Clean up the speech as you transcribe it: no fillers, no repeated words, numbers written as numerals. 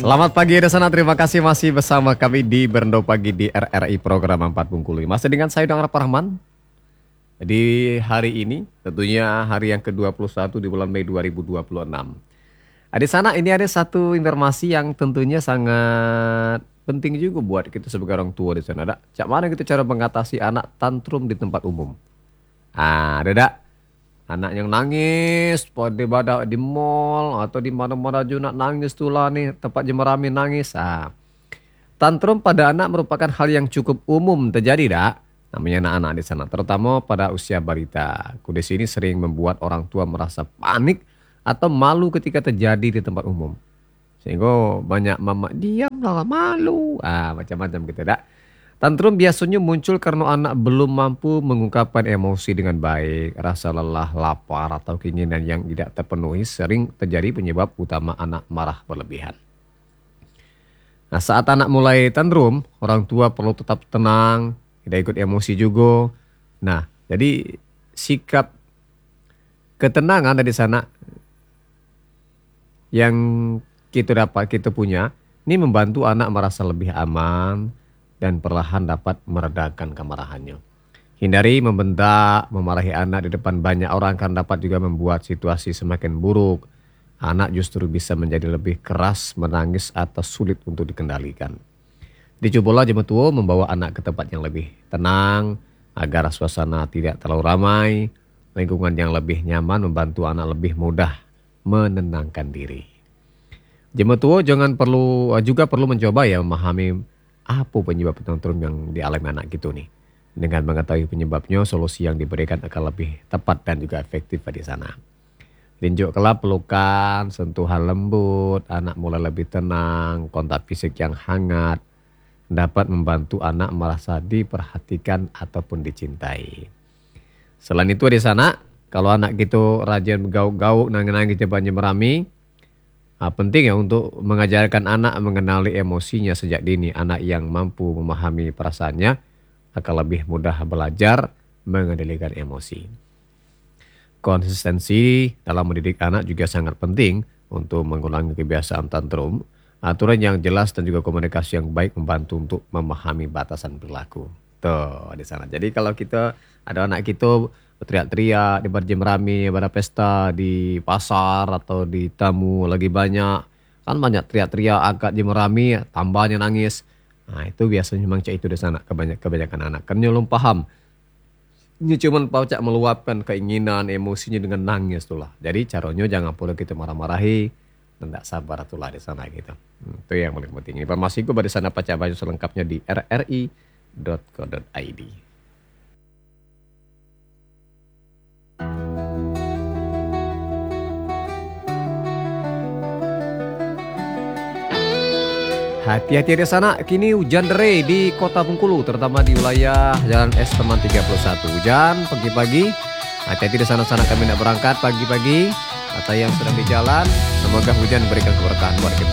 Selamat pagi di sana, terima kasih masih bersama kami di Berendo Pagi di RRI program 4 Bengkulu. Masih dengan saya Dang Rahman. Di hari ini tentunya hari yang ke-21 di bulan Mei 2026. Di sana ini ada satu informasi yang tentunya sangat penting juga buat kita sebagai orang tua di sana. Ada cak mana kita cara mengatasi anak tantrum di tempat umum. Ada anak yang nangis, pada badak di mall atau di mana-mana juga nak nangis tuh lah nih tempat jemerami nangis. Tantrum pada anak merupakan hal yang cukup umum terjadi dak. Namanya anak-anak di sana, terutama pada usia balita. Kondisi ini sering membuat orang tua merasa panik atau malu ketika terjadi di tempat umum. Sehingga banyak mama diamlah malu, macam-macam gitu dak. Tantrum biasanya muncul karena anak belum mampu mengungkapkan emosi dengan baik. Rasa lelah, lapar, atau keinginan yang tidak terpenuhi sering terjadi penyebab utama anak marah berlebihan. Nah, saat anak mulai tantrum, orang tua perlu tetap tenang, tidak ikut emosi juga. Nah, jadi sikap ketenangan dari sana yang kita punya, ini membantu anak merasa lebih aman, dan perlahan dapat meredakan kemarahannya. Hindari membentak, memarahi anak di depan banyak orang kan dapat juga membuat situasi semakin buruk. Anak justru bisa menjadi lebih keras, menangis atau sulit untuk dikendalikan. Dicobalah jemaah tua membawa anak ke tempat yang lebih tenang, agar suasana tidak terlalu ramai. Lingkungan yang lebih nyaman membantu anak lebih mudah menenangkan diri. Jemaah tua juga perlu mencoba ya memahami apa penyebab tantrum yang dialami anak gitu nih. Dengan mengetahui penyebabnya, solusi yang diberikan akan lebih tepat dan juga efektif di sana. Tunjuklah pelukan, sentuhan lembut, anak mulai lebih tenang, kontak fisik yang hangat dapat membantu anak merasa diperhatikan ataupun dicintai. Selain itu di sana, kalau anak gitu rajin gauk-gauk, nangis-nangis cepat merami, penting ya untuk mengajarkan anak mengenali emosinya sejak dini. Anak yang mampu memahami perasaannya akan lebih mudah belajar mengendalikan emosi. Konsistensi dalam mendidik anak juga sangat penting untuk mengulangi kebiasaan tantrum. Aturan yang jelas dan juga komunikasi yang baik membantu untuk memahami batasan perilaku. Tuh di sana. Jadi kalau kita ada anak kita teriak-teriak di barjem rame, pada pesta, di pasar atau di tamu lagi banyak, kan banyak teriak-teriak agak jemerami, tambahnya nangis. Nah itu biasanya memang cak itu di sana kebanyakan anak. Kan belum paham. Ini cuma paucak meluapkan keinginan, emosinya dengan nangis tuh lah. Jadi caranya jangan pula kita marah-marahi dan tak sabar tuh lah di sana gitu. Itu yang paling penting. Informasi gue pada sana pacak baju selengkapnya di rri.co.id. Hati-hati di sana, kini hujan derai di kota Bengkulu, terutama di wilayah Jalan Es Teman 31. Hujan pagi-pagi, hati-hati di sana kami tidak berangkat pagi-pagi, atau yang sedang di jalan, semoga hujan memberikan keberkahan buat kita.